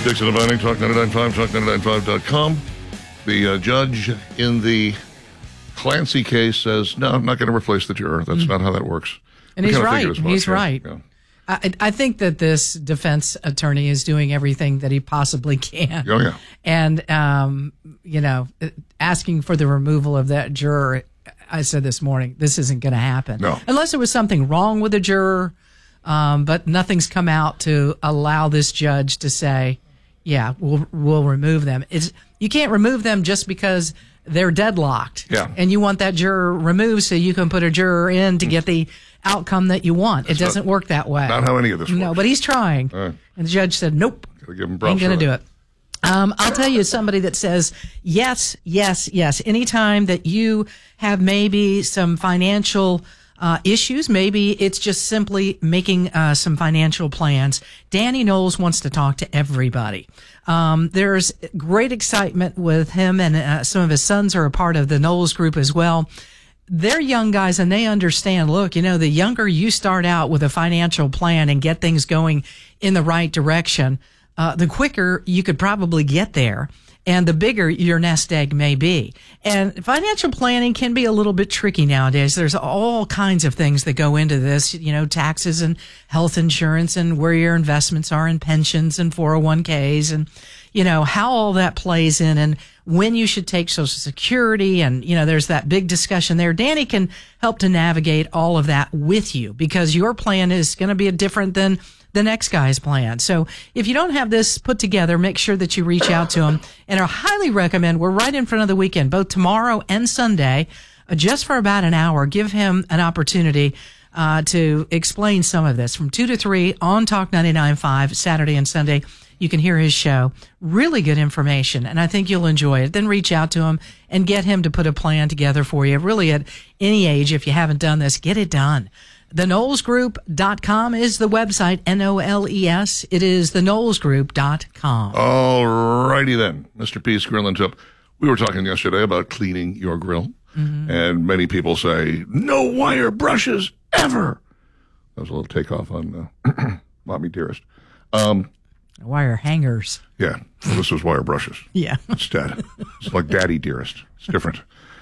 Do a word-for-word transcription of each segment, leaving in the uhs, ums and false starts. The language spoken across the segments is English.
Dixon and Vining, Talk ninety-nine point five, Talk ninety-nine point five dot com. The uh, judge in the Clancy case says, no, I'm not going to replace the juror. That's mm-hmm. not how that works. And we he's right. He's yeah. right. Yeah. I, I think that this defense attorney is doing everything that he possibly can. Oh, yeah. And, um, you know, asking for the removal of that juror, I said this morning, this isn't going to happen. No. Unless there was something wrong with the juror, um, but nothing's come out to allow this judge to say, yeah, we'll we'll remove them. It's, you can't remove them just because they're deadlocked. Yeah. And you want that juror removed so you can put a juror in to get the outcome that you want. That's it doesn't not, work that way. Not how any of this works. No, but he's trying. Right. And the judge said, nope, Gotta give him ain't going to do it. Um, I'll tell you somebody that says, yes, yes, yes. Anytime that you have maybe some financial uh, issues, maybe it's just simply making uh, some financial plans. Danny Knowles wants to talk to everybody. Um, there's great excitement with him, and uh, some of his sons are a part of the Knowles group as well. They're young guys and they understand, look, you know, the younger you start out with a financial plan and get things going in the right direction, uh, the quicker you could probably get there and the bigger your nest egg may be. And financial planning can be a little bit tricky nowadays. There's all kinds of things that go into this, you know, taxes and health insurance and where your investments are in pensions and four oh one k's and, you know, how all that plays in and when you should take Social Security. And, you know, there's that big discussion there. Danny can help to navigate all of that with you because your plan is going to be different than the next guy's plan. So if you don't have this put together, make sure that you reach out to him. And I highly recommend, we're right in front of the weekend, both tomorrow and Sunday, uh, just for about an hour. Give him an opportunity uh, to explain some of this from two to three on Talk ninety-nine point five, Saturday and Sunday. You can hear his show. Really good information, and I think you'll enjoy it. Then reach out to him and get him to put a plan together for you. Really, at any age, if you haven't done this, get it done. the knowles group dot com is the website, N O L E S. It is the knowles group dot com. All righty then, Mister Peace Grill and Tip. We were talking yesterday about cleaning your grill, mm-hmm. and many people say, no wire brushes ever. That was a little takeoff on uh, Mommy Dearest. Um, Wire hangers. Yeah, well, this was wire brushes. Yeah. Instead. It's like Daddy Dearest. It's different.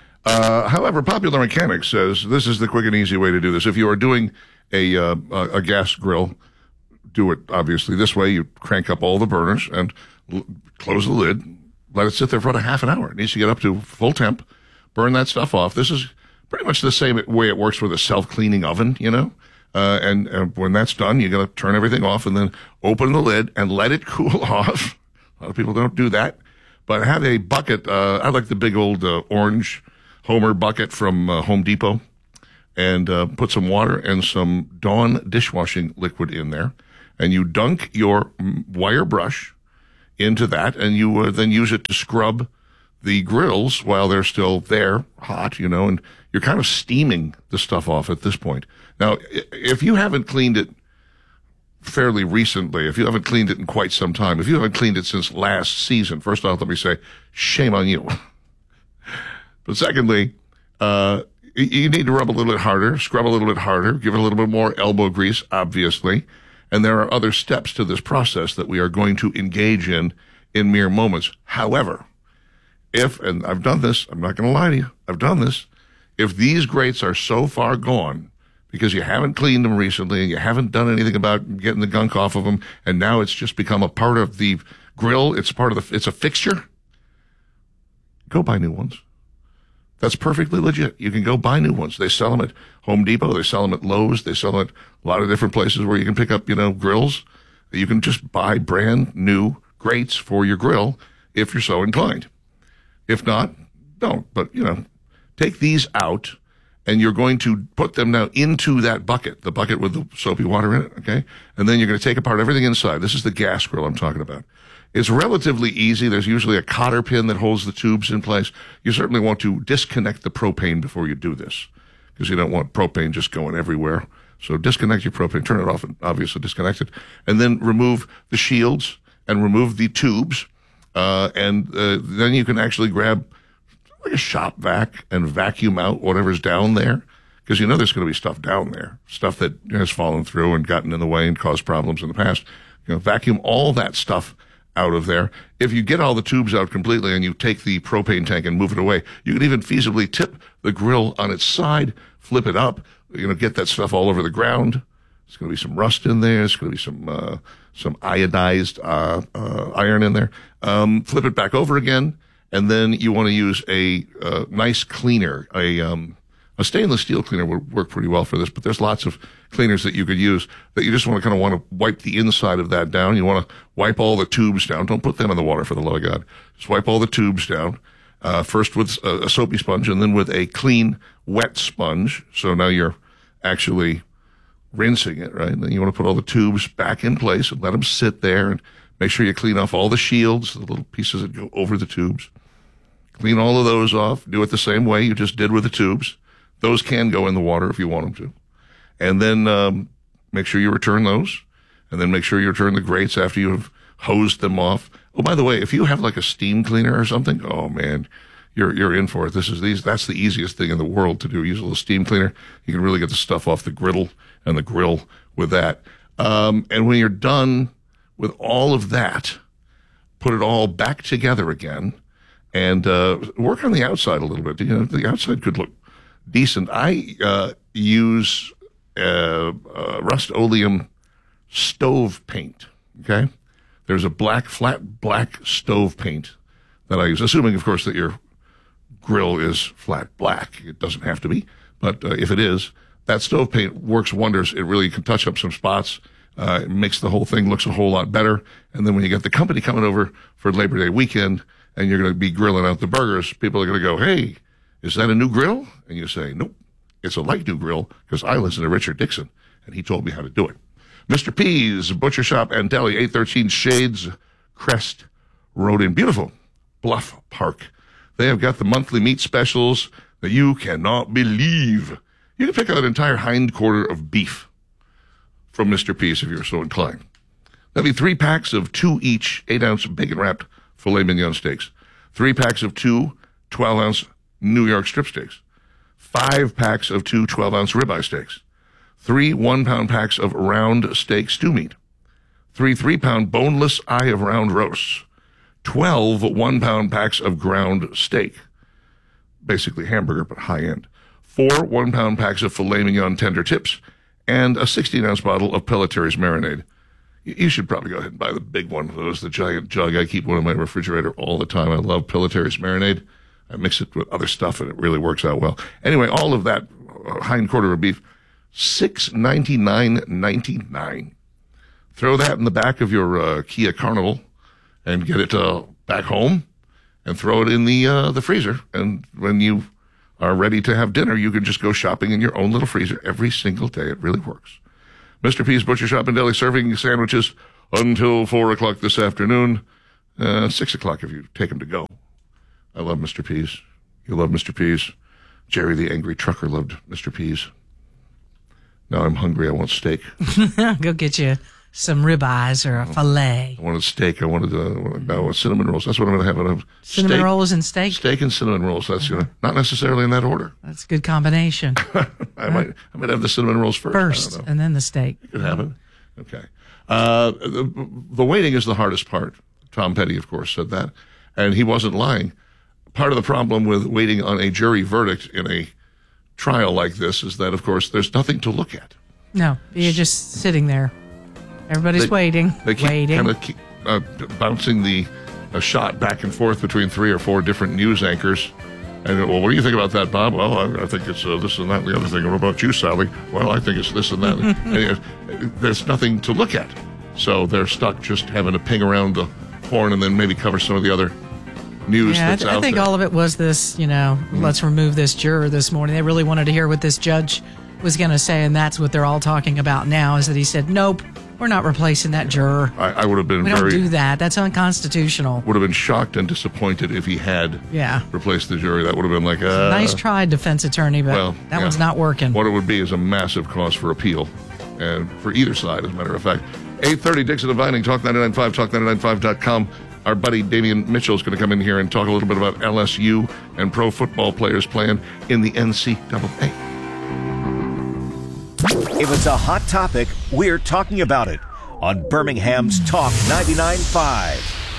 Uh, however, Popular Mechanics says this is the quick and easy way to do this. If you are doing a, uh, a gas grill, do it obviously this way. You crank up all the burners and l- close the lid. Let it sit there for about a half an hour. It needs to get up to full temp. Burn that stuff off. This is pretty much the same way it works with a self-cleaning oven, you know? Uh, and, and when that's done, you got to turn everything off and then open the lid and let it cool off. A lot of people don't do that. But have a bucket. Uh, I like the big old uh, orange Homer bucket from uh, Home Depot. And uh, put some water and some Dawn dishwashing liquid in there. And you dunk your wire brush into that. And you uh, then use it to scrub the grills while they're still there, hot, you know. And you're kind of steaming the stuff off at this point. Now, if you haven't cleaned it fairly recently, if you haven't cleaned it in quite some time, if you haven't cleaned it since last season, first off, let me say, shame on you. But secondly, uh, you need to rub a little bit harder, scrub a little bit harder, give it a little bit more elbow grease, obviously. And there are other steps to this process that we are going to engage in in mere moments. However, if, and I've done this, I'm not going to lie to you, I've done this, if these grates are so far gone, because you haven't cleaned them recently and you haven't done anything about getting the gunk off of them, and now it's just become a part of the grill, it's part of the, it's a fixture, go buy new ones. That's perfectly legit. You can go buy new ones. They sell them at Home Depot, they sell them at Lowe's, they sell them at a lot of different places where you can pick up, you know, grills. You can just buy brand new grates for your grill if you're so inclined. If not, don't. But, you know, take these out. And you're going to put them now into that bucket, the bucket with the soapy water in it, okay? And then you're going to take apart everything inside. This is the gas grill I'm talking about. It's relatively easy. There's usually a cotter pin that holds the tubes in place. You certainly want to disconnect the propane before you do this because you don't want propane just going everywhere. So disconnect your propane, turn it off, and obviously disconnect it. And then remove the shields and remove the tubes. Uh, and uh, then you can actually grab like a shop vac and vacuum out whatever's down there because you know there's going to be stuff down there, stuff that has fallen through and gotten in the way and caused problems in the past. You know, vacuum all that stuff out of there. If you get all the tubes out completely and you take the propane tank and move it away, you can even feasibly tip the grill on its side, flip it up, you know, get that stuff all over the ground. There's going to be some rust in there. There's going to be some uh, some iodized uh, uh, iron in there. Um, flip it back over again, and then you want to use a uh, nice cleaner. A um, a stainless steel cleaner would work pretty well for this, but there's lots of cleaners that you could use that you just want to kind of want to wipe the inside of that down. You want to wipe all the tubes down. Don't put them in the water, for the love of God. Just wipe all the tubes down. Uh, first with a, a soapy sponge, and then with a clean, wet sponge. So now you're actually rinsing it, right? And then you want to put all the tubes back in place and let them sit there, and make sure you clean off all the shields, the little pieces that go over the tubes. Clean all of those off. Do it the same way you just did with the tubes. Those can go in the water if you want them to. And then um, make sure you return those, and then make sure you return the grates after you've hosed them off. Oh, by the way, if you have like a steam cleaner or something, oh man, you're you're in for it. This is these. That's the easiest thing in the world to do. Use a little steam cleaner. You can really get the stuff off the griddle and the grill with that. Um, and when you're done with all of that, put it all back together again, and uh, work on the outside a little bit. You know, the outside could look decent. I uh, use uh, uh, Rust-Oleum stove paint. Okay. There's a black, flat black stove paint that I use, assuming, of course, that your grill is flat black. It doesn't have to be, but uh, if it is, that stove paint works wonders. It really can touch up some spots. Uh, it makes the whole thing looks a whole lot better. And then when you get the company coming over for Labor Day weekend and you're going to be grilling out the burgers, people are going to go, "Hey, is that a new grill?" And you say, "Nope, it's a like new grill, because I listen to Richard Dixon and he told me how to do it." Mister P's Butcher Shop and Deli, eight thirteen Shades Crest Road in beautiful Bluff Park. They have got the monthly meat specials that you cannot believe. You can pick out an entire hind quarter of beef from Mister P's if you're so inclined. There'll be three packs of two each eight-ounce bacon-wrapped filet mignon steaks, three packs of two twelve-ounce New York strip steaks, five packs of two twelve-ounce ribeye steaks, three one-pound packs of round steak stew meat, three three-pound boneless eye of round roasts, twelve one-pound packs of ground steak, basically hamburger but high-end, four one-pound packs of filet mignon tender tips, and a sixteen-ounce bottle of Pelletier's marinade. You should probably go ahead and buy the big one. Those the giant jug. I keep one in my refrigerator all the time. I love Pelletier's marinade. I mix it with other stuff, and it really works out well. Anyway, all of that uh, hind quarter of beef, six ninety-nine ninety-nine. Throw that in the back of your uh, Kia Carnival and get it uh, back home, and throw it in the uh, the freezer. And when you are ready to have dinner, you can just go shopping in your own little freezer every single day. It really works. Mister P's Butcher Shop and Deli, serving sandwiches until four o'clock this afternoon, uh, six o'clock if you take them to go. I love Mister P's. You love Mister P's. Jerry the Angry Trucker loved Mister P's. Now I'm hungry. I want steak. Go get you some ribeyes or a filet. I wanted steak. I wanted, uh, no, cinnamon rolls. That's what I'm going to have. I'm Cinnamon steak, rolls and steak? Steak and cinnamon rolls. That's uh-huh. you know, not necessarily in that order. That's a good combination. I might I might have the cinnamon rolls first. First, and then the steak. It could happen. Okay. Uh, the, the waiting is the hardest part. Tom Petty, of course, said that. And he wasn't lying. Part of the problem with waiting on a jury verdict in a trial like this is that, of course, there's nothing to look at. No, you're just sitting there. Everybody's they, waiting, they keep waiting. kind of keep uh, bouncing the uh, shot back and forth between three or four different news anchors. And, well, what do you think about that, Bob? Well, I, I think it's uh, this and that and the other thing. What about you, Sally? Well, I think it's this and that. And, uh, there's nothing to look at. So they're stuck just having to ping around the horn and then maybe cover some of the other news yeah, that's I, th- out I think there. all of it was this, you know, mm-hmm. let's remove this juror this morning. They really wanted to hear what this judge was going to say, and that's what they're all talking about now, is that he said, nope, we're not replacing that juror. I, I would have been we very... don't do that. That's unconstitutional. Would have been shocked and disappointed if he had yeah. replaced the jury. That would have been like... Uh, nice try, defense attorney, but well, that yeah. one's not working. What it would be is a massive cause for appeal, and for either side, as a matter of fact. eight thirty, Dixon and Vining, Talk ninety-nine point five, talk ninety-nine point five dot com. Our buddy Damian Mitchell is going to come in here and talk a little bit about L S U and pro football players playing in the N C double A. If it's a hot topic, we're talking about it on Birmingham's Talk ninety-nine point five.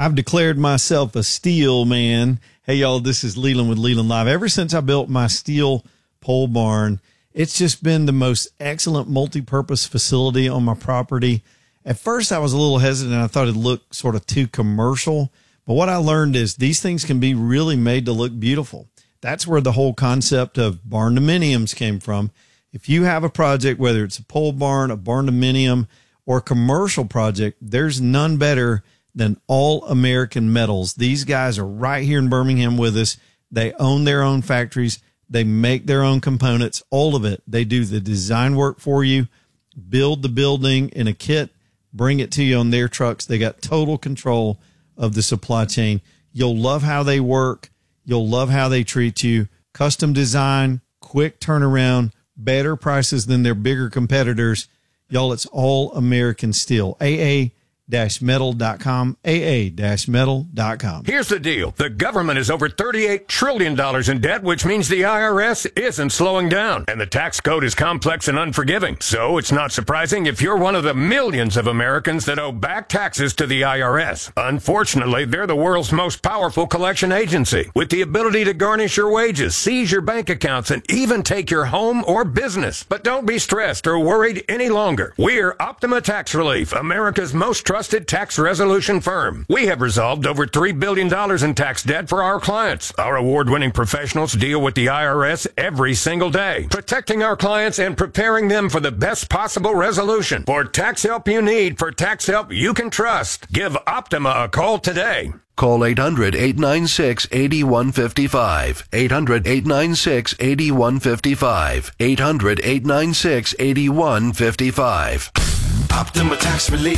I've declared myself a steel man. Hey, y'all, this is Leland with Leland Live. Ever since I built my steel pole barn, it's just been the most excellent multi-purpose facility on my property. At first, I was a little hesitant. I thought it looked sort of too commercial. But what I learned is these things can be really made to look beautiful. That's where the whole concept of barn-dominiums came from. If you have a project, whether it's a pole barn, a barn-dominium, or a commercial project, there's none better than All American Metals. These guys are right here in Birmingham with us. They own their own factories. They make their own components, all of it. They do the design work for you, build the building in a kit, bring it to you on their trucks. They got total control of the supply chain. You'll love how they work. You'll love how they treat you. Custom design, quick turnaround, better prices than their bigger competitors. Y'all, it's All American Steel. A A metal dot com, A A metal dot com. Here's the deal. The government is over thirty-eight trillion dollars in debt, which means the I R S isn't slowing down. And the tax code is complex and unforgiving. So it's not surprising if you're one of the millions of Americans that owe back taxes to the I R S. Unfortunately, they're the world's most powerful collection agency, with the ability to garnish your wages, seize your bank accounts, and even take your home or business. But don't be stressed or worried any longer. We're Optima Tax Relief, America's most trusted tax resolution firm. We have resolved over three billion dollars in tax debt for our clients. Our award-winning professionals deal with the I R S every single day, protecting our clients and preparing them for the best possible resolution. For tax help you need, for tax help you can trust, give Optima a call today. Call eight hundred, eight nine six, eight one five five. eight hundred, eight nine six, eight one five five. eight hundred, eight nine six, eight one five five. Optima Tax Relief.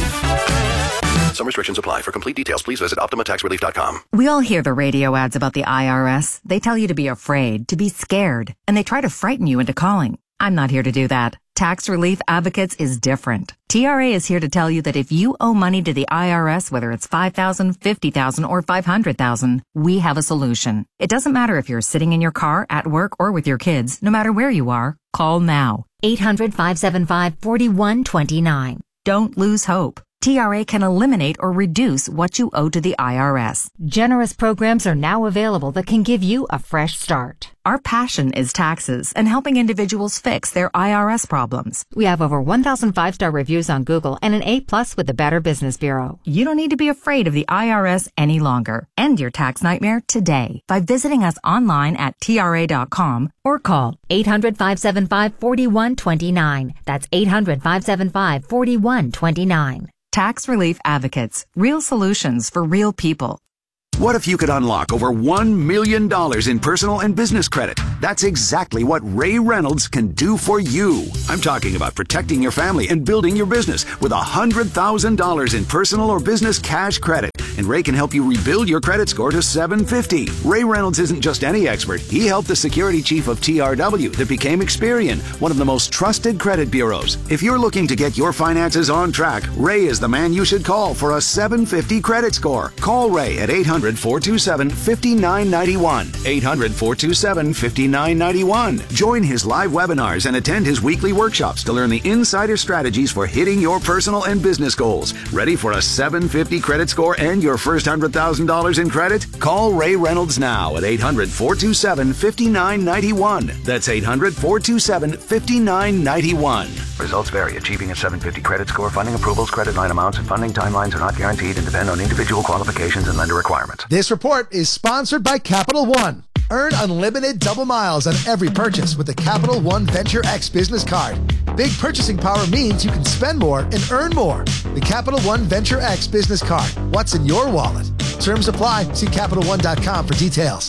Some restrictions apply. For complete details, please visit optima tax relief dot com. We all hear the radio ads about the I R S. They tell you to be afraid, to be scared, and they try to frighten you into calling. I'm not here to do that. Tax Relief Advocates is different. T R A is here to tell you that if you owe money to the I R S, whether it's five thousand dollars, fifty thousand dollars, or five hundred thousand dollars, we have a solution. It doesn't matter if you're sitting in your car, at work, or with your kids. No matter where you are, call now. eight hundred, five seven five, four one two nine. Don't lose hope. T R A can eliminate or reduce what you owe to the I R S. Generous programs are now available that can give you a fresh start. Our passion is taxes and helping individuals fix their I R S problems. We have over one thousand five-star reviews on Google and an A plus with the Better Business Bureau. You don't need to be afraid of the I R S any longer. End your tax nightmare today by visiting us online at T R A dot com or call eight hundred, five seven five, four one two nine. That's eight hundred, five seven five, four one two nine. Tax Relief Advocates. Real solutions for real people. What if you could unlock over one million dollars in personal and business credit? That's exactly what Ray Reynolds can do for you. I'm talking about protecting your family and building your business with one hundred thousand dollars in personal or business cash credit. And Ray can help you rebuild your credit score to seven fifty. Ray Reynolds isn't just any expert. He helped the security chief of T R W that became Experian, one of the most trusted credit bureaus. If you're looking to get your finances on track, Ray is the man you should call for a seven fifty credit score. Call Ray at eight hundred, four two seven, five nine nine one. eight hundred, four two seven, five nine nine one. Join his live webinars and attend his weekly workshops to learn the insider strategies for hitting your personal and business goals. Ready for a seven fifty credit score and your first one hundred thousand dollars in credit? Call Ray Reynolds now at eight hundred, four two seven, five nine nine one. That's eight hundred, four two seven, five nine nine one. Results vary. Achieving a seven fifty credit score, funding approvals, credit line amounts, and funding timelines are not guaranteed and depend on individual qualifications and lender requirements. This report is sponsored by Capital One. Earn unlimited double miles on every purchase with the Capital One Venture X business card. Big purchasing power means you can spend more and earn more. The Capital One Venture X business card. What's in your wallet? Terms apply. See Capital One dot com for details.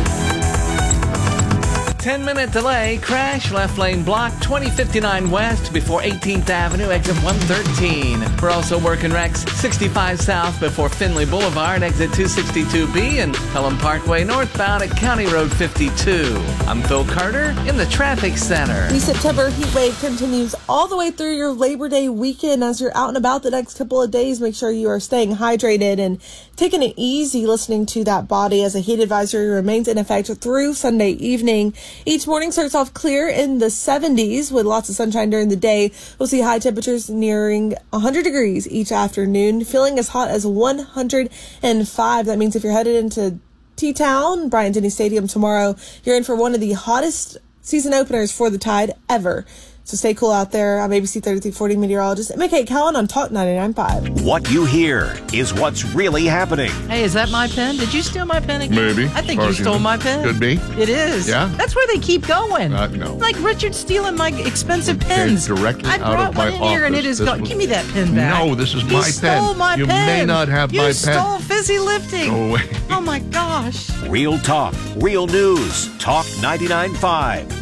ten minute delay, crash, left lane block, twenty fifty-nine west before eighteenth Avenue, exit one thirteen. We're also working wrecks sixty-five south before Finley Boulevard, exit two sixty-two B, and Pelham Parkway northbound at County Road fifty-two. I'm Phil Carter in the traffic center. The September heat wave continues all the way through your Labor Day weekend. As you're out and about the next couple of days, make sure you are staying hydrated and taking it easy listening to that body as a heat advisory remains in effect through Sunday evening. Each morning starts off clear in the seventies with lots of sunshine during the day. We'll see high temperatures nearing one hundred degrees each afternoon, feeling as hot as one hundred five. That means if you're headed into T-Town, Bryant-Denny Stadium tomorrow, you're in for one of the hottest season openers for the Tide ever. So stay cool out there. I'm A B C thirty-three forty meteorologist Emma Kate Cowan on Talk ninety-nine point five. What you hear is what's really happening. Hey, is that my pen? Did you steal my pen again? Maybe. I think Or you stole my pen. Could be. It is. Yeah? That's where they keep going. Uh, no. Like Richard stealing my expensive pens. directly I out brought of my one in here and it office. is This gone. was- Give me that pen back. No, this is you my pen. stole my You pen. may not have you my pen. stole Fizzy Lifting. Go away. Oh my gosh. Real talk, real news. Talk ninety-nine point five.